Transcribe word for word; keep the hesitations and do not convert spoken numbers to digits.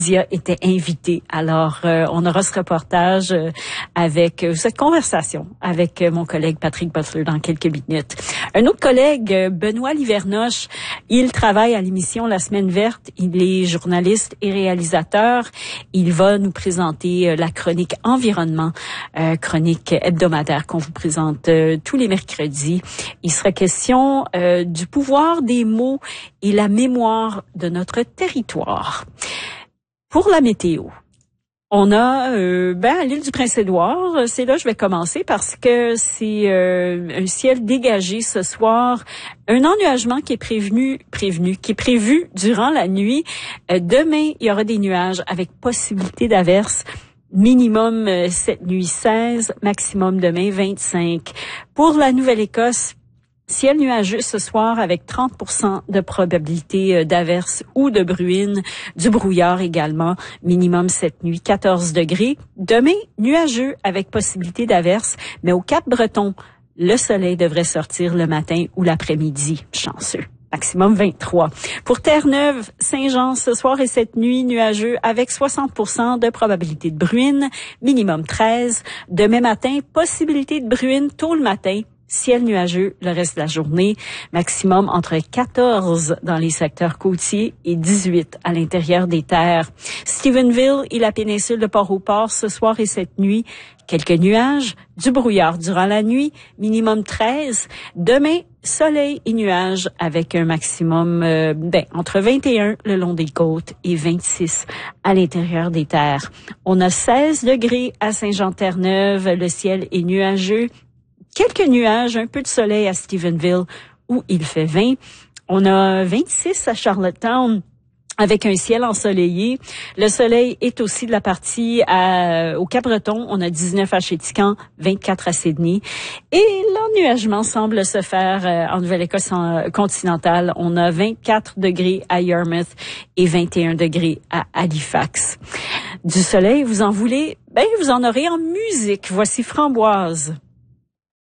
était invité. Alors, euh, on aura ce reportage euh, avec euh, cette conversation avec euh, mon collègue Patrick Butler dans quelques minutes. Un autre collègue, euh, Benoît Livernoche, il travaille à l'émission La Semaine Verte. Il est journaliste et réalisateur. Il va nous présenter euh, la chronique environnement, euh, chronique hebdomadaire qu'on vous présente euh, tous les mercredis. Il sera question euh, du pouvoir des mots et la mémoire de notre territoire. Pour la météo, on a euh, ben à l'île du Prince-Édouard, c'est là que je vais commencer parce que c'est euh, un ciel dégagé ce soir, un ennuagement qui est prévenu prévenu qui est prévu durant la nuit. Euh, demain, il y aura des nuages avec possibilité d'averses. Minimum euh, cette nuit seize, maximum demain vingt-cinq. Pour la Nouvelle-Écosse, ciel nuageux ce soir avec trente pour cent de probabilité d'averse ou de bruine, du brouillard également, minimum cette nuit quatorze degrés. Demain, nuageux avec possibilité d'averse, mais au Cap-Breton, le soleil devrait sortir le matin ou l'après-midi. Chanceux. Maximum vingt-trois. Pour Terre-Neuve, Saint-Jean, ce soir et cette nuit, nuageux avec soixante pour cent de probabilité de bruine, minimum treize. Demain matin, possibilité de bruine tôt le matin, ciel nuageux le reste de la journée, maximum entre quatorze dans les secteurs côtiers et dix-huit à l'intérieur des terres. Stephenville et la péninsule de Port-au-Port ce soir et cette nuit, quelques nuages, du brouillard durant la nuit, minimum treize. Demain, soleil et nuages avec un maximum euh, ben, entre vingt et un le long des côtes et vingt-six à l'intérieur des terres. On a seize degrés à Saint-Jean-Terre-Neuve, le ciel est nuageux. Quelques nuages, un peu de soleil à Stephenville où il fait vingt. On a vingt-six à Charlottetown avec un ciel ensoleillé. Le soleil est aussi de la partie à, au Cap-Breton. On a dix-neuf à Chéticamp, vingt-quatre à Sydney. Et l'ennuagement semble se faire euh, en Nouvelle-Écosse continentale. On a vingt-quatre degrés à Yarmouth et vingt et un degrés à Halifax. Du soleil, vous en voulez? Ben, vous en aurez en musique. Voici Framboise.